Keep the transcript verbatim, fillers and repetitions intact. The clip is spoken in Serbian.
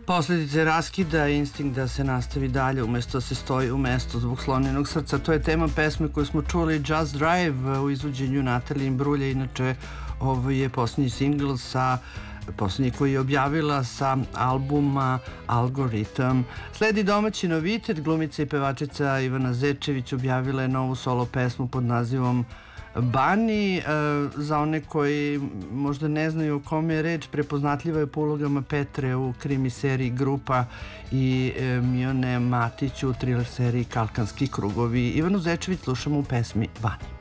Posledice raskida i instinkt da se nastavi dalje umesto da se stoji u mestu zbog slomljenog srca. To je tema pesme koju smo čuli, Just Drive, u izvođenju Natalije Imbruglia. Inače, ovo je posljednji singl sa posljednji koji je objavila sa albuma Algorithm. Sledi domaći novitet, glumica i pevačica Ivana Zečević objavila je novu solo pesmu pod nazivom Bani. Za one koji možda ne znaju o kome je reč, prepoznatljiva je po ulogama Petre u krimi seriji Grupa i Mione Matić u thriller seriji Kalkanski krugovi. Ivanu Zečević slušamo u pesmi Bani.